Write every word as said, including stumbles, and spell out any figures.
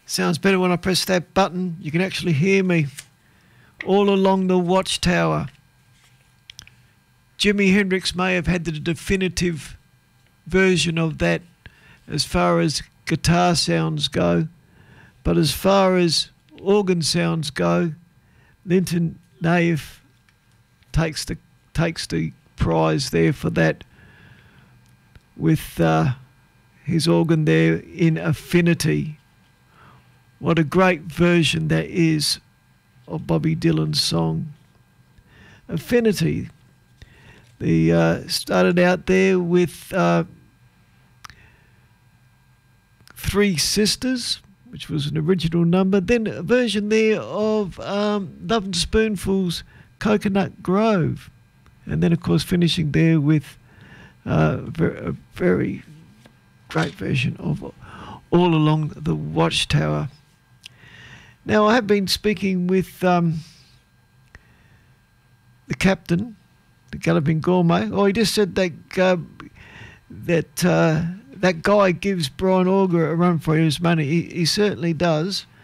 Sounds better when I press that button. You can actually hear me all along the watchtower. Jimi Hendrix may have had the definitive version of that as far as guitar sounds go, but as far as organ sounds go, Linton Naif takes the takes the prize there for that, with uh, his organ there in Affinity. What a great version that is of Bobby Dylan's song Affinity. The uh, started out there with uh, Three Sisters, which was an original number. Then a version there of um, Love and Spoonful's Coconut Grove. And then, of course, finishing there with uh, a very great version of All Along the Watchtower. Now, I have been speaking with um, the captain, the Galloping Gourmet. Oh, he just said that uh, that uh, that guy gives Brian Auger a run for his money. He, he certainly does.